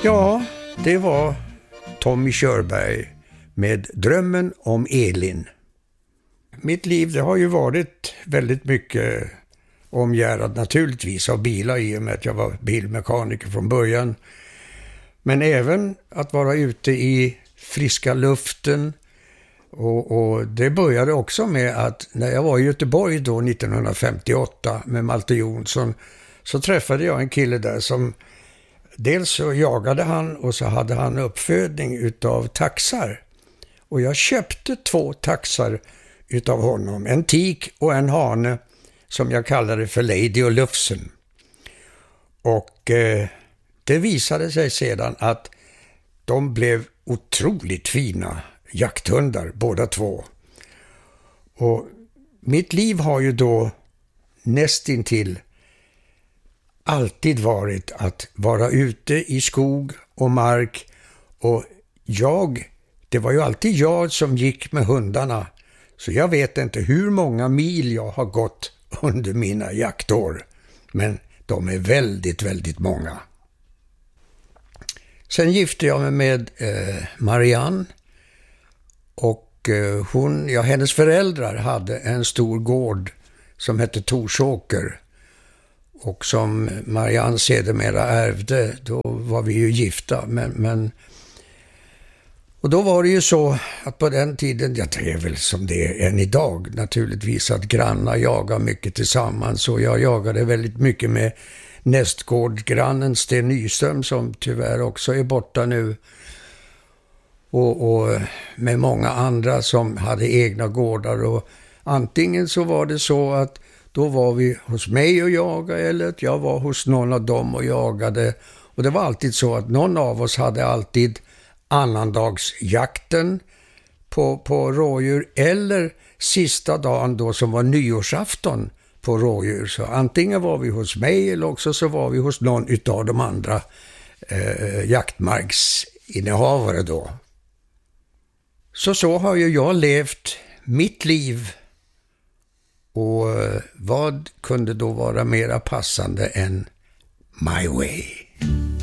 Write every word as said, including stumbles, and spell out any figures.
Ja, det var Tommy Körberg med Drömmen om Elin. Mitt liv det har ju varit väldigt mycket omgärdat naturligtvis av bilar i och med att jag var bilmekaniker från början. Men även att vara ute i friska luften. Och, och det började också med att när jag var i Göteborg då nittonhundrafemtioåtta med Malte Jonsson så träffade jag en kille där som dels så jagade han och så hade han uppfödning utav taxar. Och jag köpte två taxar utav honom, en tik och en hane som jag kallade för Lady och Lufsen. Och eh, det visade sig sedan att de blev otroligt fina jakthundar båda två. Och mitt liv har ju då nästintill alltid varit att vara ute i skog och mark, och jag, det var ju alltid jag som gick med hundarna, så jag vet inte hur många mil jag har gått under mina jaktår, men de är väldigt, väldigt många. Sen gifte jag mig med eh, Marianne, och eh, hon, ja, hennes föräldrar hade en stor gård som hette Torsåker. Och som Marianne sedermera ärvde, då var vi ju gifta. Men, men, och då var det ju så att på den tiden, jag tror väl som det är än idag naturligtvis, att grannar jagar mycket tillsammans. Och jag jagade väldigt mycket med nästgårdsgrannen Sten Nyström som tyvärr också är borta nu. Och, och med många andra som hade egna gårdar. Och antingen så var det så att då var vi hos mig och jagade, eller att jag var hos någon av dem och jagade. Och det var alltid så att någon av oss hade alltid annandagsjakten på, på rådjur, eller sista dagen då som var nyårsafton på rådjur. Så antingen var vi hos mig eller också så var vi hos någon utav de andra eh, jaktmarksinnehavare då. Så så har ju jag levt mitt liv. Och vad kunde då vara mera passande än My Way?